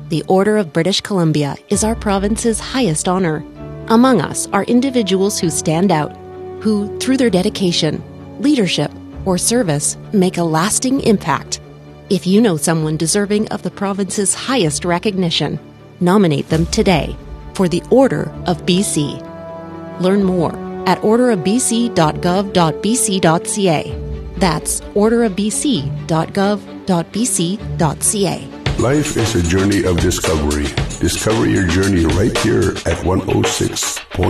The Order of British Columbia is our province's highest honor. Among us are individuals who stand out, who, through their dedication, leadership, or service, make a lasting impact. If you know someone deserving of the province's highest recognition, nominate them today for the Order of BC. Learn more at orderofbc.gov.bc.ca. That's orderofbc.gov.bc.ca. Life is a journey of discovery. Discover your journey right here at 106.1